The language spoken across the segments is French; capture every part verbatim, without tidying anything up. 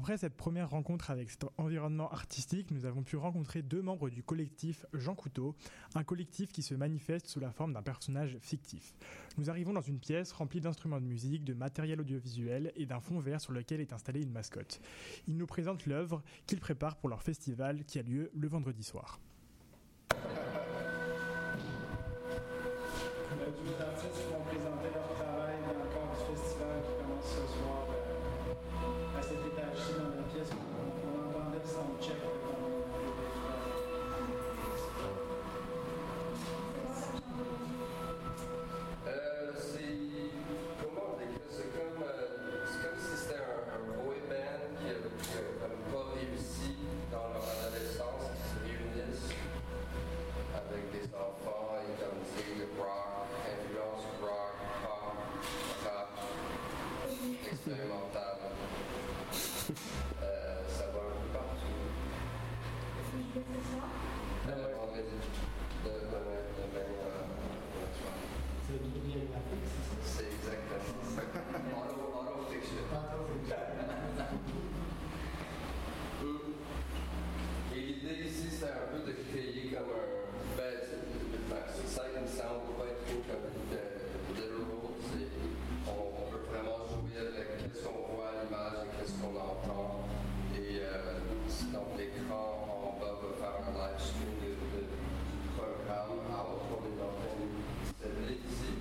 Après cette première rencontre avec cet environnement artistique, nous avons pu rencontrer deux membres du collectif Jean Couteau, un collectif qui se manifeste sous la forme d'un personnage fictif. Nous arrivons dans une pièce remplie d'instruments de musique, de matériel audiovisuel et d'un fond vert sur lequel est installée une mascotte. Ils nous présentent l'œuvre qu'ils préparent pour leur festival qui a lieu le vendredi soir. Les artistes vont présenter leur travail dans le cadre du festival qui commence ce soir euh, à cet étage-ci dans la pièce. On, on entendait le soundcheck. Euh, c'est comment on décrit? C'est comme, euh, c'est comme si c'était un, un boy band qui a, qui a comme pas réussi dans leur adolescence, qui se réunissent avec des enfants et comme dire rock, influence rock, pop, rap, expérimental. euh, ça va un peu partout. Euh, vendredi, demain, demain, euh, C'est le lien graphique, c'est ça? c'est exactement ça. Auto, auto fiction. Et l'idée ici, c'est un peu de créer comme un. Ben, c'est sight and sound pour pas être trop comme de literal. C'est, on, on peut vraiment jouer avec qu'est-ce qu'on voit à l'image et qu'est-ce qu'on entend. Et euh, donc l'écran en bas va faire un live stream de, de, du programme out qu'on est en train de cibler ici.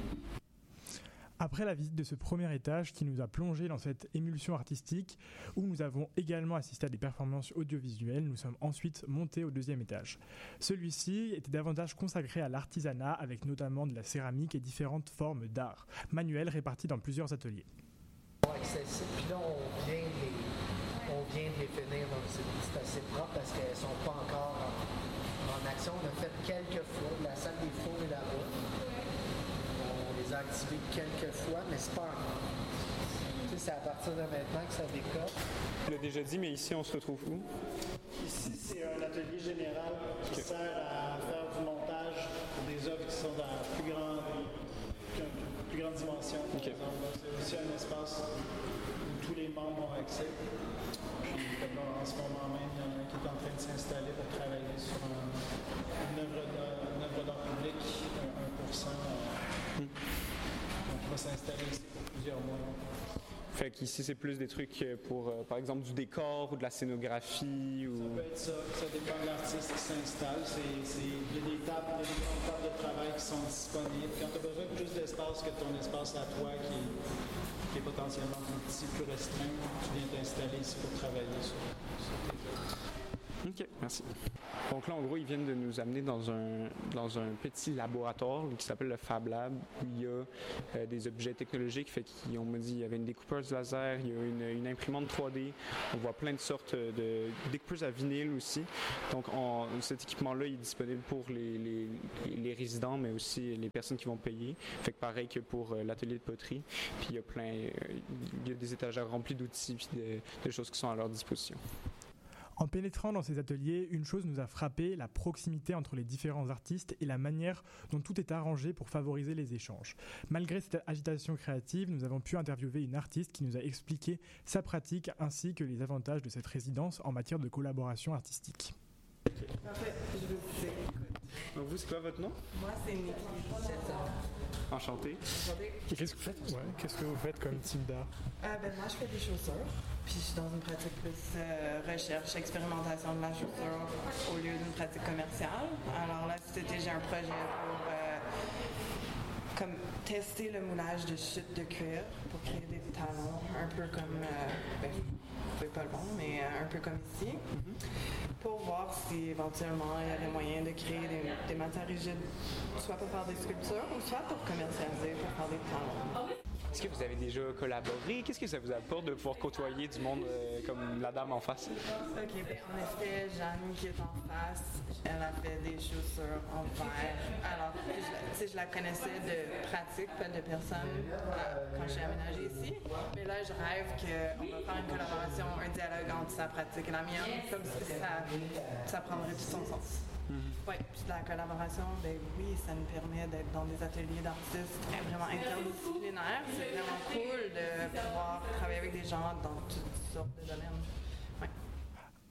Après la visite de ce premier étage qui nous a plongé dans cette émulsion artistique où nous avons également assisté à des performances audiovisuelles, nous sommes ensuite montés au deuxième étage. Celui-ci était davantage consacré à l'artisanat avec notamment de la céramique et différentes formes d'art, manuels répartis dans plusieurs ateliers. Accessible, puis là on vient de les, on vient de les finir, donc c'est, c'est assez propre parce qu'elles ne sont pas encore en, en action. On a fait quelques fois, la salle des fours est là-bas. On les a activés quelques fois, mais c'est pas encore. Tu sais, c'est à partir de maintenant que ça décolle. Tu l'as déjà dit, mais ici on se retrouve où? Ici, c'est un atelier général qui okay. sert à faire du montage pour des œuvres qui sont dans plus grande, plus, plus grande dimension. Par okay. exemple. C'est aussi un espace où tous les membres ont accès. Puis, en ce moment même, il y en a un qui est en train de s'installer pour travailler sur un, une, œuvre d'art, une œuvre d'art public, un pour cent. Mm. Donc, il va s'installer ici pour plusieurs mois. Fait qu'ici, c'est plus des trucs pour, euh, par exemple, du décor ou de la scénographie ou... Ça peut être ça. Ça dépend de l'artiste qui s'installe. C'est, c'est, il y a des tables, il y a des grandes tables de travail qui sont disponibles. Quand tu as besoin de plus d'espace que ton espace à toi qui est, qui est potentiellement plus petit, plus restreint, tu viens t'installer ici pour travailler sur, sur tes œuvres. OK, merci. Donc là, en gros, ils viennent de nous amener dans un, dans un petit laboratoire qui s'appelle le Fab Lab, où il y a euh, des objets technologiques. Fait qu'ils ont dit il y avait une découpeuse laser, il y a une, une imprimante trois D. On voit plein de sortes de découpeuses à vinyle aussi. Donc, on, cet équipement-là il est disponible pour les, les, les résidents, mais aussi les personnes qui vont payer. Fait que pareil que pour euh, l'atelier de poterie. Puis il y a plein, euh, il y a des étagères remplies d'outils puis de, de choses qui sont à leur disposition. En pénétrant dans ces ateliers, une chose nous a frappé, la proximité entre les différents artistes et la manière dont tout est arrangé pour favoriser les échanges. Malgré cette agitation créative, nous avons pu interviewer une artiste qui nous a expliqué sa pratique ainsi que les avantages de cette résidence en matière de collaboration artistique. Parfait, je vais vous dire. Donc vous, c'est quoi votre nom? Moi, c'est Niki, sept ans. Enchanté. Enchanté. Et qu'est-ce que vous faites? Ouais, qu'est-ce que vous faites comme type d'art? Euh, ben, moi, je fais des chaussures. Puis je suis dans une pratique plus euh, recherche, expérimentation de la chaussure au lieu d'une pratique commerciale. Alors là, cet été, j'ai un projet pour euh, comme tester le moulage de chutes de cuir pour créer des talons, un peu comme, euh, ben, vous pouvez pas le voir, mais euh, un peu comme ici, mm-hmm. pour voir si éventuellement il y avait moyen de créer des, des matières rigides, soit pour faire des sculptures, ou soit pour commercialiser, pour faire des talons. Est-ce que vous avez déjà collaboré? Qu'est-ce que ça vous apporte de pouvoir côtoyer du monde euh, comme la dame en face? OK, bien, en effet, Jeanne qui est en face, elle a fait des chaussures en verre. Alors, je, je la connaissais de pratique, pas de personne, euh, quand j'ai aménagé ici. Mais là, je rêve qu'on va faire une collaboration, un dialogue entre sa pratique et la mienne, comme si ça, ça prendrait tout son sens. Mm-hmm. Oui, puis de la collaboration, ben oui, ça nous permet d'être dans des ateliers d'artistes vraiment interdisciplinaires. C'est vraiment cool de pouvoir travailler avec des gens dans toutes sortes de domaines.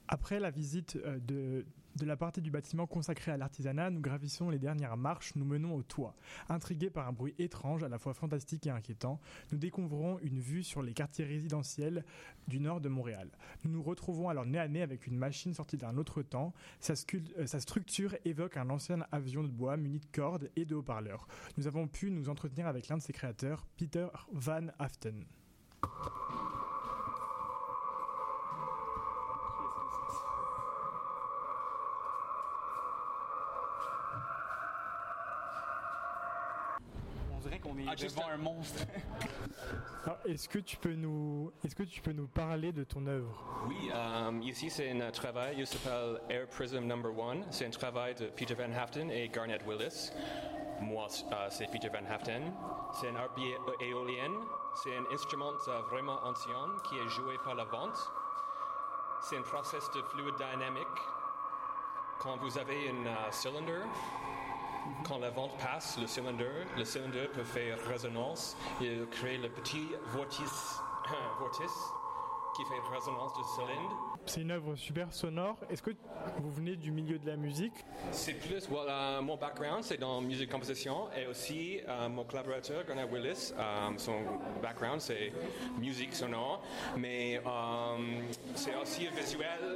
Après la visite euh, de, de la partie du bâtiment consacrée à l'artisanat, nous gravissons les dernières marches, nous menons au toit. Intrigués par un bruit étrange, à la fois fantastique et inquiétant, nous découvrons une vue sur les quartiers résidentiels du nord de Montréal. Nous nous retrouvons alors nez à nez avec une machine sortie d'un autre temps. Sa, scul- euh, sa structure évoque un ancien avion de bois muni de cordes et de haut-parleurs. Nous avons pu nous entretenir avec l'un de ses créateurs, Peter Van Haften. On est Ah, devant un monstre. Alors, est-ce que tu peux nous, est-ce que tu peux nous parler de ton œuvre? Oui, euh, ici c'est un travail qui s'appelle Air Prism Number One. C'est un travail de Peter Van Haften et Garnet Willis. Moi, euh, c'est Peter Van Haften. C'est une harpe éolienne. C'est un instrument euh, vraiment ancien qui est joué par la vente. C'est un processus de fluide dynamique. Quand vous avez un uh, cylindre, quand la vente passe, le cylindre, le cylindre peut faire résonance et créer le petit vortice, vortice qui fait résonance du cylindre. C'est une œuvre super sonore. Est-ce que vous venez du milieu de la musique? C'est plus, well, uh, mon background, c'est dans musique composition et aussi uh, mon collaborateur, Garnet Willis, um, son background, c'est musique sonore, mais um, c'est aussi visuel,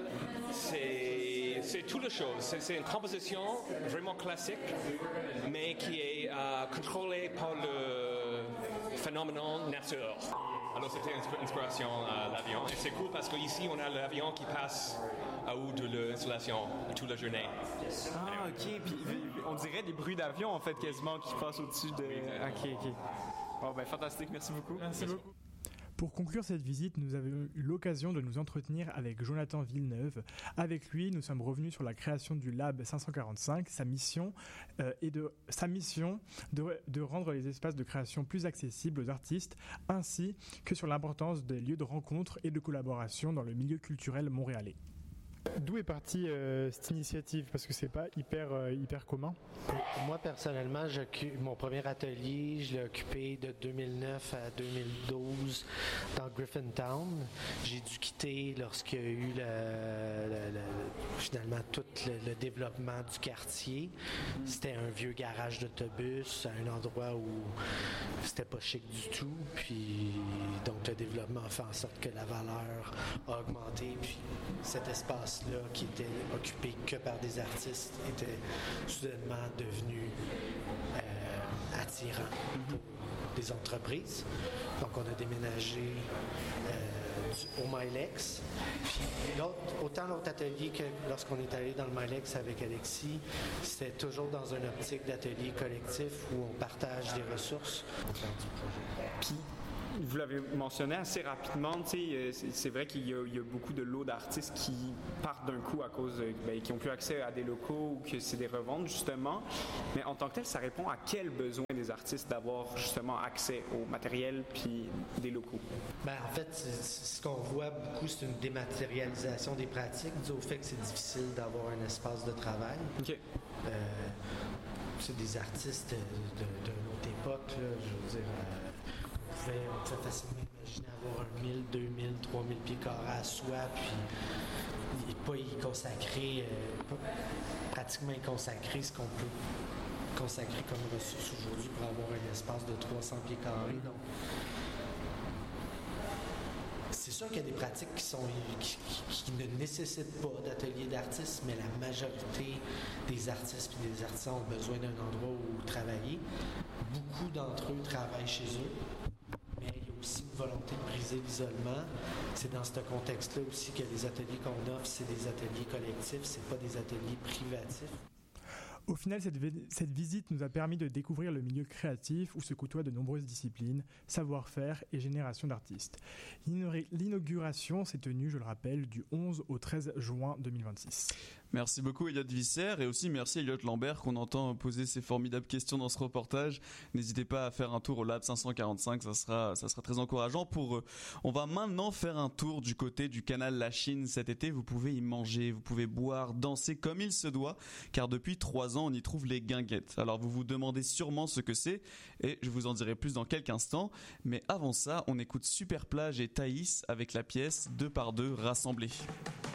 c'est, c'est toutes les choses. C'est, c'est une composition vraiment classique, mais qui est uh, contrôlée par le phénomène nature. Alors c'était une inspiration à l'avion. Et c'est cool parce qu'ici on a l'avion qui passe à haut de l'installation toute la journée. Ah, ok. Puis on dirait des bruits d'avion en fait quasiment qui passent au-dessus de. Ok, ok. Bon ben fantastique, merci beaucoup. Merci beaucoup. Pour conclure cette visite, nous avons eu l'occasion de nous entretenir avec Jonathan Villeneuve. Avec lui, nous sommes revenus sur la création du Lab cinq cent quarante-cinq, sa mission euh, et de sa mission de, de rendre les espaces de création plus accessibles aux artistes, ainsi que sur l'importance des lieux de rencontre et de collaboration dans le milieu culturel montréalais. D'où est partie euh, cette initiative? Parce que c'est pas hyper, euh, hyper commun. Moi, personnellement, mon premier atelier, je l'ai occupé de deux mille neuf à deux mille douze dans Griffintown. J'ai dû quitter lorsqu'il y a eu le, le, le, finalement tout le, le développement du quartier. C'était un vieux garage d'autobus, à un endroit où c'était pas chic du tout. Puis, donc, le développement a fait en sorte que la valeur a augmenté. Puis, cet espace là, qui était occupé que par des artistes, était soudainement devenu euh, attirant pour des entreprises. Donc, on a déménagé euh, au Milex. Puis, l'autre, autant l'autre atelier que lorsqu'on est allé dans le Milex avec Alexis, c'était toujours dans une optique d'atelier collectif où on partage des ressources au faire du projet. Puis, vous l'avez mentionné assez rapidement, c'est, c'est vrai qu'il y a, il y a beaucoup de lots d'artistes qui partent d'un coup à cause, ben, qui n'ont plus accès à des locaux ou que c'est des reventes justement. Mais en tant que tel, ça répond à quel besoin des artistes d'avoir justement accès au matériel puis des locaux? Ben, en fait, ce qu'on voit beaucoup, c'est une dématérialisation des pratiques dû au fait que c'est difficile d'avoir un espace de travail. OK. Euh, c'est des artistes de, de, de notre époque, là, je veux dire. Euh, On pouvait, on pouvait facilement imaginer avoir un mille, deux mille, trois mille pieds carrés à soi, puis pas y consacrer, euh, pas pratiquement y consacrer ce qu'on peut consacrer comme ressource aujourd'hui pour avoir un espace de trois cents pieds carrés. Donc, c'est sûr qu'il y a des pratiques qui, sont, qui, qui, qui ne nécessitent pas d'atelier d'artistes, mais la majorité des artistes et des artisans ont besoin d'un endroit où travailler. Beaucoup d'entre eux travaillent chez eux. Mais il y a aussi une volonté de briser l'isolement. C'est dans ce contexte-là aussi que les ateliers qu'on offre, c'est des ateliers collectifs, c'est pas des ateliers privatifs. Au final, cette, cette visite nous a permis de découvrir le milieu créatif où se côtoient de nombreuses disciplines, savoir-faire et générations d'artistes. L'inauguration s'est tenue, je le rappelle, du onze au treize juin deux mille vingt-six. Merci beaucoup Elliot Visser et aussi merci Elliot Lambert qu'on entend poser ces formidables questions dans ce reportage. N'hésitez pas à faire un tour au Lab cinq cent quarante-cinq, ça sera, ça sera très encourageant pour eux. On va maintenant faire un tour du côté du canal La Chine. Cet été, vous pouvez y manger, vous pouvez boire, danser comme il se doit, car depuis trois ans, on y trouve les guinguettes. Alors vous vous demandez sûrement ce que c'est et je vous en dirai plus dans quelques instants. Mais avant ça, on écoute Super Plage et Thaïs avec la pièce deux par deux rassemblés.